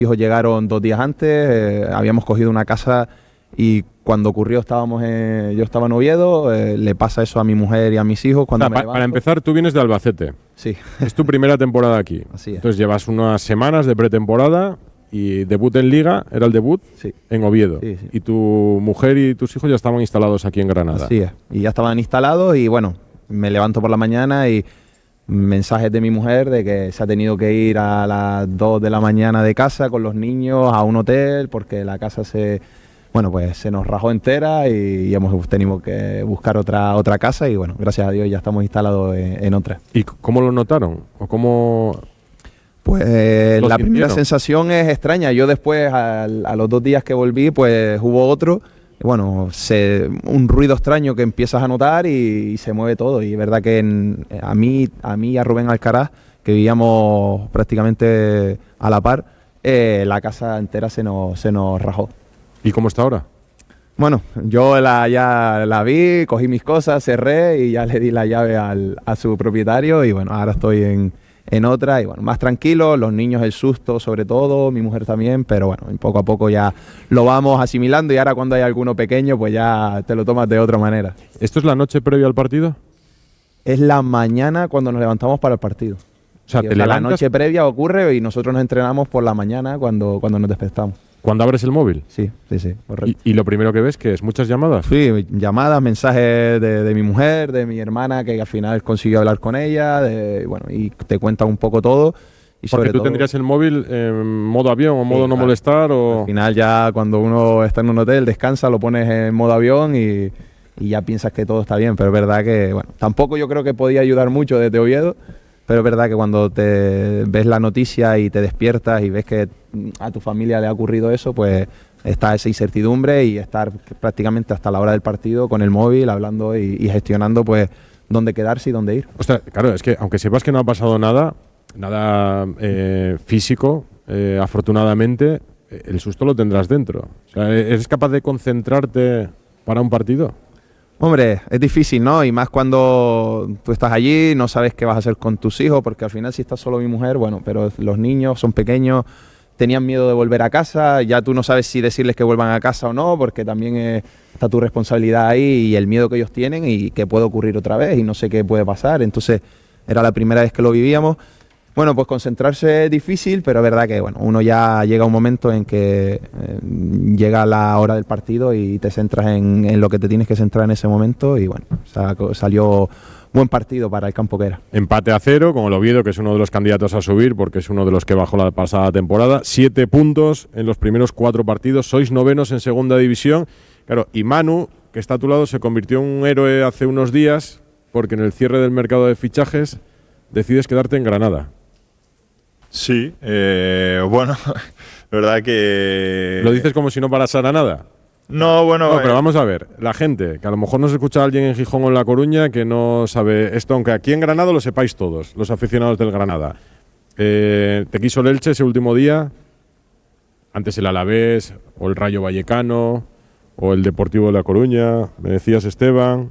hijos llegaron 2 días antes, habíamos cogido una casa y cuando ocurrió yo estaba en Oviedo, le pasa eso a mi mujer y a mis hijos cuando Para empezar, tú vienes de Albacete. Sí. Es tu primera temporada aquí. Así es. Entonces llevas unas semanas de pretemporada y debut en Liga, era el debut, sí. En Oviedo. Sí, sí. Y tu mujer y tus hijos ya estaban instalados aquí en Granada. Así es. Y ya estaban instalados y bueno, me levanto por la mañana y mensajes de mi mujer de que se ha tenido que ir a las 2 de la mañana de casa con los niños a un hotel porque la casa se nos rajó entera y hemos tenido que buscar otra casa y bueno, gracias a Dios ya estamos instalados en otra. ¿Y cómo lo notaron? ¿O cómo...? Pues la primera sensación es extraña. Yo después, a los 2 días que volví, pues hubo otro. Bueno, un ruido extraño que empiezas a notar y se mueve todo. Y es verdad que a mí y a Rubén Alcaraz, que vivíamos prácticamente a la par, la casa entera se nos rajó. ¿Y cómo está ahora? Bueno, yo ya la vi, cogí mis cosas, cerré y ya le di la llave a su propietario y bueno, ahora estoy en otra y bueno, más tranquilo, los niños el susto sobre todo, mi mujer también, pero bueno, poco a poco ya lo vamos asimilando y ahora cuando hay alguno pequeño pues ya te lo tomas de otra manera. ¿Esto es la noche previa al partido? Es la mañana cuando nos levantamos para el partido. O sea, la noche previa ocurre y nosotros nos entrenamos por la mañana cuando nos despertamos. ¿Cuando abres el móvil? Sí, correcto. ¿Y lo primero que ves qué es? ¿Muchas llamadas? Sí, llamadas, mensajes de mi mujer, de mi hermana, que al final consiguió hablar con ella, y te cuenta un poco todo. Y porque tú todo, tendrías el móvil en modo avión o modo no molestar o... Al final ya cuando uno está en un hotel, descansa, lo pones en modo avión y ya piensas que todo está bien. Pero es verdad que, bueno, tampoco yo creo que podía ayudar mucho desde Oviedo. Pero es verdad que cuando te ves la noticia y te despiertas y ves que a tu familia le ha ocurrido eso, pues está esa incertidumbre y estar prácticamente hasta la hora del partido con el móvil hablando y gestionando pues dónde quedarse y dónde ir. Ostras, claro, es que aunque sepas que no ha pasado nada físico, afortunadamente, el susto lo tendrás dentro. O sea, ¿eres capaz de concentrarte para un partido? Hombre, es difícil, ¿no? Y más cuando tú estás allí, no sabes qué vas a hacer con tus hijos, porque al final si estás solo mi mujer, bueno, pero los niños son pequeños, tenían miedo de volver a casa, ya tú no sabes si decirles que vuelvan a casa o no, porque también está tu responsabilidad ahí y el miedo que ellos tienen y que puede ocurrir otra vez y no sé qué puede pasar. Entonces era la primera vez que lo vivíamos. Bueno, pues concentrarse es difícil, pero es verdad que bueno, uno ya llega a un momento en que llega la hora del partido y te centras en lo que te tienes que centrar en ese momento y bueno, salió buen partido para el campo que era. Empate a 0 con el Oviedo, que es uno de los candidatos a subir porque es uno de los que bajó la pasada temporada. 7 puntos en los primeros 4 partidos, sois novenos en segunda división. Claro, y Manu, que está a tu lado, se convirtió en un héroe hace unos días porque en el cierre del mercado de fichajes decides quedarte en Granada. Sí, bueno, la verdad que... ¿Lo dices como si no pasara nada? No, bueno... No, pero vamos a ver, la gente, que a lo mejor nos escucha alguien en Gijón o en La Coruña que no sabe esto, aunque aquí en Granada lo sepáis todos, los aficionados del Granada. ¿Te quiso el Elche ese último día? Antes el Alavés, o el Rayo Vallecano, o el Deportivo de La Coruña, me decías Esteban.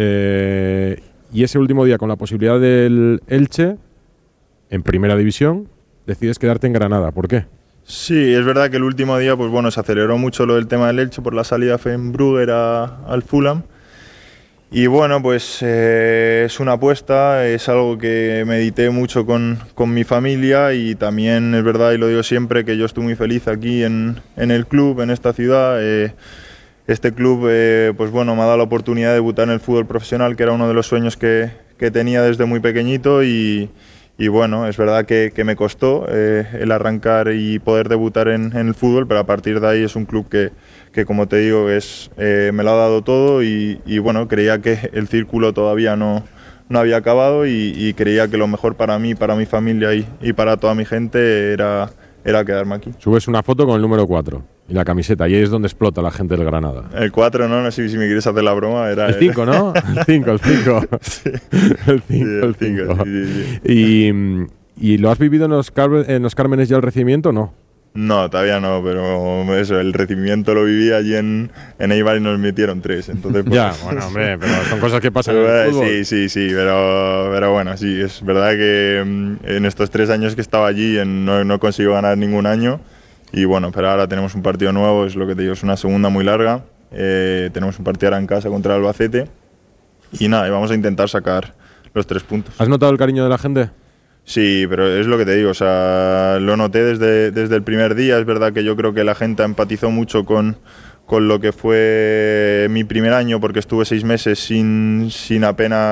Y ese último día, con la posibilidad del Elche, en primera división, decides quedarte en Granada. ¿Por qué? Sí, es verdad que el último día, pues bueno, se aceleró mucho lo del tema del Elche por la salida de Fenbrugger al Fulham. Y bueno, pues es una apuesta, es algo que medité mucho con mi familia y también es verdad, y lo digo siempre, que yo estoy muy feliz aquí en el club, en esta ciudad. Este club, pues bueno, me ha dado la oportunidad de debutar en el fútbol profesional, que era uno de los sueños que tenía desde muy pequeñito y bueno, es verdad que me costó el arrancar y poder debutar en el fútbol, pero a partir de ahí es un club que como te digo, me lo ha dado todo y bueno, creía que el círculo todavía no había acabado y creía que lo mejor para mí, para mi familia y para toda mi gente era quedarme aquí. Subes una foto con el número 4 y la camiseta, y ahí es donde explota la gente del Granada. El 4, no sé si me quieres hacer la broma. Era el 5, ¿no? El 5. Sí. El 5. Sí. ¿Y lo has vivido en los Cármenes ya el recibimiento o no? No, todavía no, pero eso, el recibimiento lo viví allí en Eibar y nos metieron 3. Entonces, pues, ya, bueno, hombre, pero son cosas que pasan en el fútbol. Sí, pero bueno, sí, es verdad que en estos 3 años que estaba allí no he conseguido ganar ningún año Y bueno, pero ahora tenemos un partido nuevo, es lo que te digo, es una segunda muy larga. Tenemos un partido ahora en casa contra el Albacete. Y nada, y vamos a intentar sacar los 3 puntos. ¿Has notado el cariño de la gente? Sí, pero es lo que te digo, o sea, lo noté desde el primer día. Es verdad que yo creo que la gente empatizó mucho con lo que fue mi primer año, porque estuve 6 meses sin apenas